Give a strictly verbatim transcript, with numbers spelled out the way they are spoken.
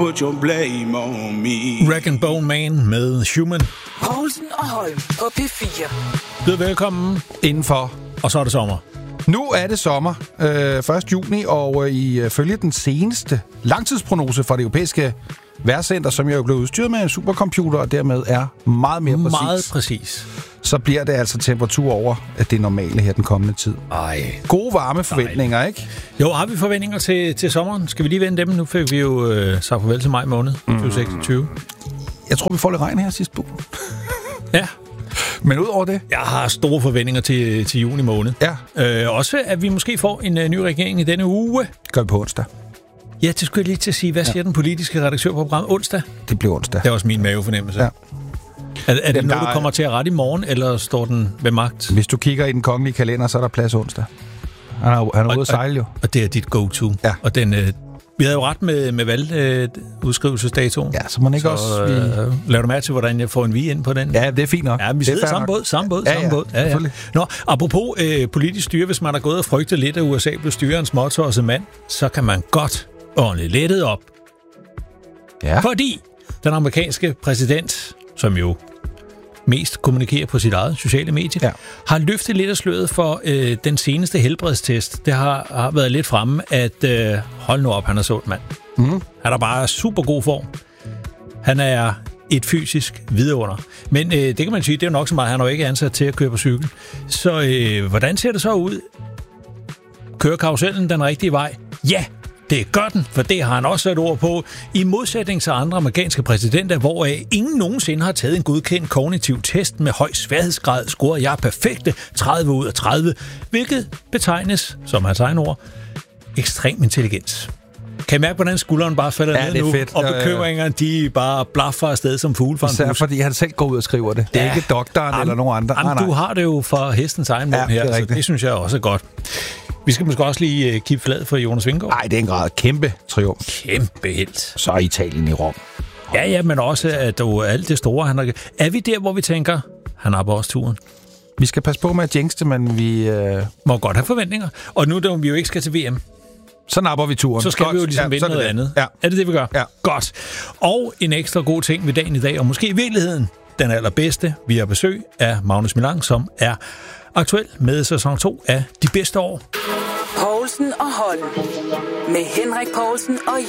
Put your blame on me. Rag and Bone Man med Human. Poulsen og Holm på P fire. Byd velkommen. Indenfor. Og så er det sommer. Nu er det sommer, øh, første juni, og øh, ifølge den seneste langtidsprognose fra det europæiske vejrcenter, som jo er blevet udstyret med en supercomputer, og dermed er meget mere præcis, Meget præcis. så bliver det altså temperatur over at det normale her den kommende tid. Ej. Gode varme forventninger, Ej. ikke? Jo, har vi forventninger til, til sommeren? Skal vi lige vende dem? Nu fik vi jo øh, sagt farvel til maj måned tyve seksogtyve. Jeg tror, vi får lidt regn her sidste uge. Ja. Men ud over det? Jeg har store forventninger til, til juni måned. Ja. Øh, også, at vi måske får en uh, ny regering i denne uge. Gør vi på onsdag. Ja, det skulle jeg lige til at sige. Hvad siger ja. den politiske redaktør på programmet onsdag? Det bliver onsdag. Det er også min mavefornemmelse. Ja. Er, er det Jamen, noget, der... du kommer til at rette i morgen, eller står den ved magt? Hvis du kigger i den kongelige kalender, så er der plads onsdag. Han er, han er ude at sejle jo. Og det er dit go-to. Ja. Og den... Øh, Vi havde jo ret med, med valgudskrivelsesdatoen. Ja, så må ikke så, også... Vi... Øh, lav du mærke til, hvordan jeg får en vi ind på den? Ja, det er fint nok. Ja, vi sidder samme båd, samme båd, ja, samme ja, båd. Ja, ja. Nå, apropos øh, politisk styre, hvis man har gået og frygtet lidt, at U S A blev styret af en småtosset mand, så kan man godt ordentligt lettet op. Ja. Fordi den amerikanske præsident, som jo mest kommunikerer på sit eget sociale medie, ja. har løftet lidt af sløret for øh, den seneste helbredstest. Det har, har været lidt fremme, at øh, hold nu op, han er sund mand. Mm. Han er bare super god form. Han er et fysisk vidunder. Men øh, det kan man sige, det er nok så meget, han er jo ikke ansat til at køre på cykel. Så øh, hvordan ser det så ud? Kører karusellen den rigtige vej? Ja! Det gør den, for det har han også sat ord på. I modsætning til andre amerikanske præsidenter, hvoraf ingen nogensinde har taget en godkendt kognitiv test med høj sværhedsgrad, scorede jeg perfekte tredive ud af tredive, hvilket betegnes, som hans egen ord, ekstrem intelligens. Kan I mærke, hvordan skulderen bare falder ja, ned nu, fedt. og bekymringerne, de bare blaffer afsted som fugle fra en Især bus. fordi han selv går ud og skriver det. Det er ja. ikke doktoren am, eller nogen andre. Am, nej, nej. Du har det jo fra hestens egen mund ja, her, det så det synes jeg også er godt. Vi skal måske også lige uh, kigge flad for Jonas Vingegaard. Nej, det er en grad kæmpe triumf. Kæmpe helt. Så er Italien i Rom. Ja, ja, men også at du alt det store, han har... Er vi der, hvor vi tænker, han har på os turen? Vi skal passe på med at jinx det, men vi... Øh... må godt have forventninger. Og nu, da vi jo ikke skal til V M, så napper vi turen. Så skal godt. vi jo ligesom ja, vinde noget det. andet. Ja. Er det det, vi gør? Ja. Godt. Og en ekstra god ting ved dagen i dag, og måske i virkeligheden den allerbedste, vi har besøg af Magnus Milang, som er aktuel med sæson to af De Bedste År. Poulsen og Holm med Henrik Poulsen og